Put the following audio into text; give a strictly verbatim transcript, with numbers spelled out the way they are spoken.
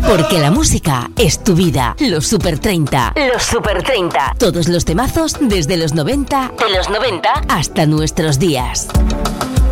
Porque la música es tu vida. Los Super treinta. Los Super treinta. Todos los temazos desde los noventa, de los noventa hasta nuestros días.